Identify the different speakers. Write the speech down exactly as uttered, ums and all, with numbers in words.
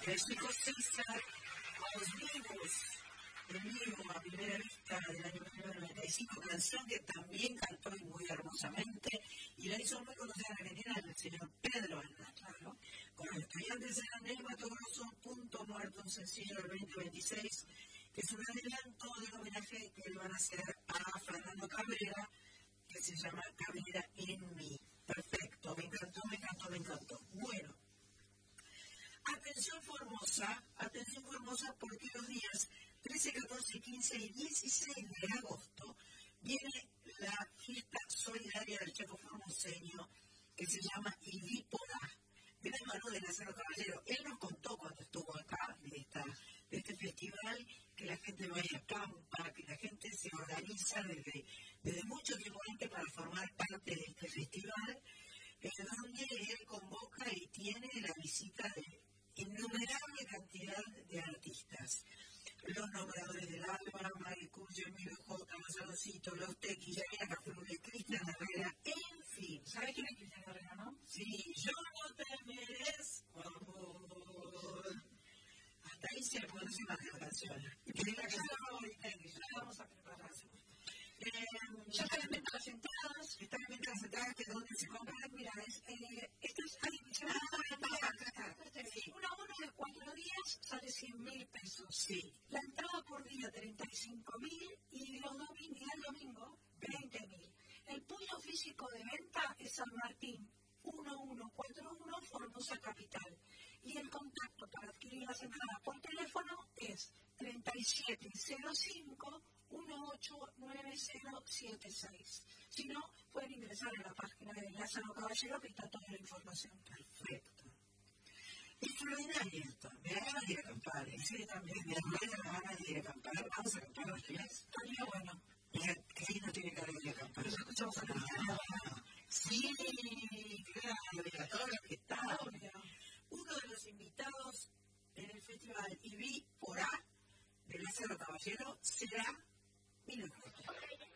Speaker 1: El chico César, Los Vivos, en vivo a primera vista del año mil novecientos noventa y cinco, canción que también cantó y muy hermosamente, y la hizo muy conocida en Argentina el señor Pedro Aznar, claro. Con los estudiantes en el Mato Grosso, Punto Muerto, un sencillo del veinte veintiséis, que es un adelanto del homenaje que le van a hacer a Fernando Cabrera, que se llama Cabrera en mí. Perfecto, me encantó, me encantó, me encantó. Bueno, atención Formosa, atención Formosa, porque los días trece, catorce, quince y dieciséis de agosto viene la fiesta solidaria del Chaco formoseño que se llama Idípora, de la mano de Lázaro Caballero. Él nos contó cuando estuvo acá de, esta, de este festival que la gente vaya a campa, que la gente se organiza desde, desde mucho tiempo antes para formar parte de este festival, eh, donde él convoca y tiene la visita de innumerable cantidad de artistas. Los nombradores del Alba, Maricuyo, Emilio J, Gonzalocito, Los Tequis, Yanina Cafrune, Cristian Herrera, en fin. ¿Sabes quién es Cristian Herrera, no? Sí, yo no te merezco amor. Hasta ahí se puede decir más de la canción. Que es la canción favorita que ya la vamos a preparar. Eh, ya están en venta las entradas, están en venta las entradas, que es donde se compran. Mira, es, eh, esto es adicional. Una hora de cuatro días sale cien mil pesos. Sí. La entrada por día treinta y cinco mil y los domingos, y el domingo veinte mil. El punto físico de venta es San Martín uno uno cuatro uno, Formosa Capital. Y el contacto para adquirir las entradas por teléfono es treinta y siete cero cinco uno ocho nueve cero siete seis. Si no, pueden ingresar a la página de Lázaro Caballero, que está toda la información. Perfecto. Extraordinario esto. Me da ganas de ir a acampar. Sí, también. Me da ganas de ir a acampar. Vamos a acampar los días. Estaría bueno. Que sí no tiene que ir a acampar. Nos escuchamos a la Sí, claro, y a todos los que están. Uno de los invitados en el festival Idípora de Lázaro Caballero será Milo J.